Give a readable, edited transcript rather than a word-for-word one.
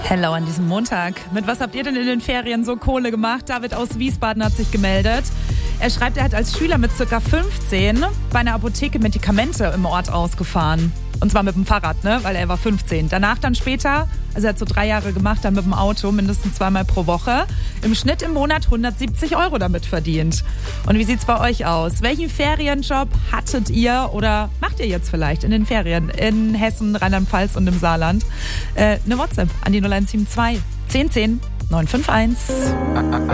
Hello an diesem Montag. Mit was habt ihr denn in den Ferien so Kohle gemacht? David aus Wiesbaden hat sich gemeldet. Er schreibt, er hat als Schüler mit ca. 15 bei einer Apotheke Medikamente im Ort ausgefahren. Und zwar mit dem Fahrrad, ne? Weil er war 15. Danach dann später, also er hat so 3 Jahre gemacht, dann mit dem Auto, mindestens 2-mal pro Woche. Im Schnitt im Monat 170 € damit verdient. Und wie sieht's bei euch aus? Welchen Ferienjob hattet ihr oder macht ihr jetzt vielleicht in den Ferien in Hessen, Rheinland-Pfalz und im Saarland? Eine WhatsApp an die 0172 10 10 951.